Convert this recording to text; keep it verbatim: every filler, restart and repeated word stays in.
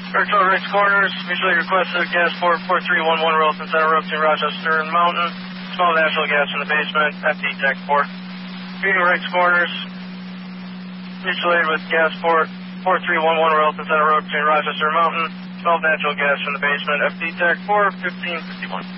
Airtow Rick's Corners, mutually requested gas port four three one one Royalton Center Road between Rochester and Mountain. Small natural gas in the basement, F D Tech four. Greeting Rick's Corners, mutual aid with gas port four three one one Royalton Center Road between Rochester and Mountain. Small natural gas in the basement, F D Tech four fifteen fifty-one.